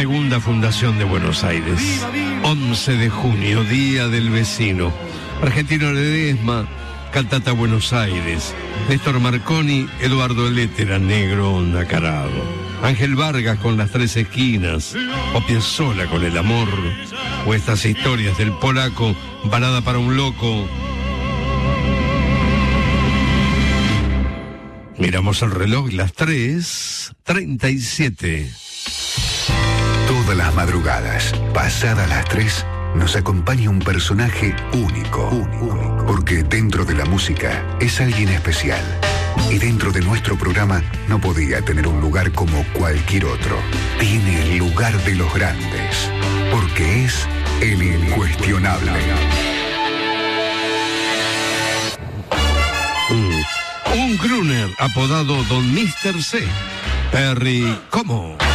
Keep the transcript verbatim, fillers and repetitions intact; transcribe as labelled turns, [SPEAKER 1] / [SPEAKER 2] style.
[SPEAKER 1] segunda fundación de Buenos Aires. once de junio, Día del Vecino. Argentino Ledesma, cantata Buenos Aires. Néstor Marconi, Eduardo Lettera, Negro Nacarado. Ángel Vargas con Las Tres Esquinas, o Piazzolla con El Amor, o estas historias del polaco, Balada para un Loco. Miramos el reloj, las tres treinta y siete.
[SPEAKER 2] Todas las madrugadas, pasadas las tres, nos acompaña un personaje único, único, porque dentro de la música es alguien especial. Y dentro de nuestro programa no podía tener un lugar como cualquier otro. Tiene el lugar de los grandes, porque es el incuestionable.
[SPEAKER 1] Mm. Un crooner apodado Don mister C. Perry Como.